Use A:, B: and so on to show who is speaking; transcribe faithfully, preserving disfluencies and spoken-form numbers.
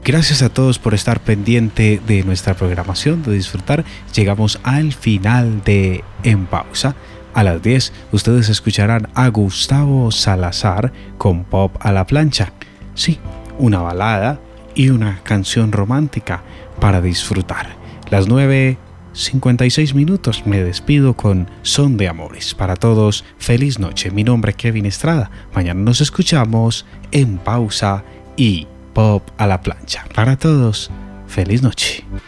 A: Gracias a todos por estar pendiente de nuestra programación, de disfrutar. Llegamos al final de En Pausa. A las diez ustedes escucharán a Gustavo Salazar con Pop a la plancha. Sí, una balada y una canción romántica para disfrutar. Las nueve cincuenta y seis minutos me despido con Son de Amores. Para todos, feliz noche. Mi nombre es Kevin Estrada. Mañana nos escuchamos en Pausa y Pop a la plancha. Para todos, feliz noche.